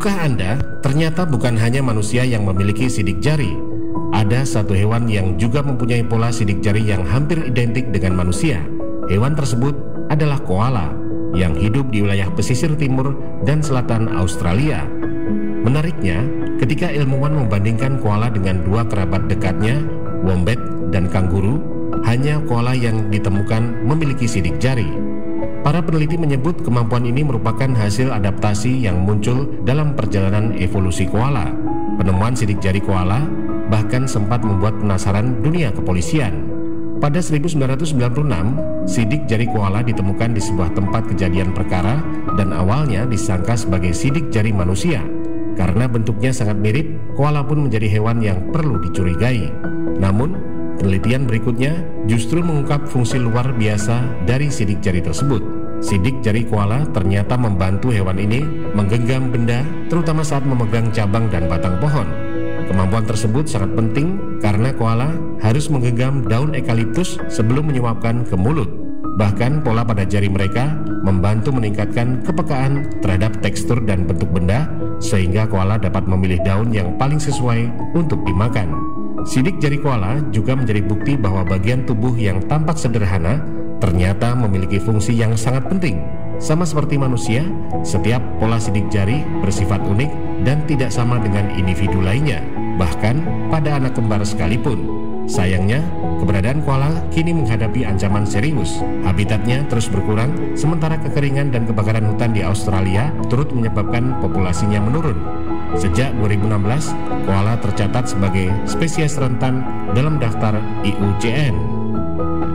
Tahukah Anda, ternyata bukan hanya manusia yang memiliki sidik jari. Ada satu hewan yang juga mempunyai pola sidik jari yang hampir identik dengan manusia. Hewan tersebut adalah koala yang hidup di wilayah pesisir timur dan selatan Australia. Menariknya, ketika ilmuwan membandingkan koala dengan dua kerabat dekatnya, wombat dan kanguru, hanya koala yang ditemukan memiliki sidik jari. Para peneliti menyebut kemampuan ini merupakan hasil adaptasi yang muncul dalam perjalanan evolusi koala. Penemuan sidik jari koala bahkan sempat membuat penasaran dunia kepolisian. Pada 1996, sidik jari koala ditemukan di sebuah tempat kejadian perkara dan awalnya disangka sebagai sidik jari manusia. Karena bentuknya sangat mirip, koala pun menjadi hewan yang perlu dicurigai. Namun, penelitian berikutnya justru mengungkap fungsi luar biasa dari sidik jari tersebut. Sidik jari koala ternyata membantu hewan ini menggenggam benda, terutama saat memegang cabang dan batang pohon. Kemampuan tersebut sangat penting karena koala harus menggenggam daun eukaliptus sebelum menyuapkan ke mulut. Bahkan pola pada jari mereka membantu meningkatkan kepekaan terhadap tekstur dan bentuk benda, sehingga koala dapat memilih daun yang paling sesuai untuk dimakan. Sidik jari koala juga menjadi bukti bahwa bagian tubuh yang tampak sederhana ternyata memiliki fungsi yang sangat penting. Sama seperti manusia, setiap pola sidik jari bersifat unik dan tidak sama dengan individu lainnya, bahkan pada anak kembar sekalipun. Sayangnya, keberadaan koala kini menghadapi ancaman serius. Habitatnya terus berkurang, sementara kekeringan dan kebakaran hutan di Australia turut menyebabkan populasinya menurun. Sejak 2016, koala tercatat sebagai spesies rentan dalam daftar IUCN.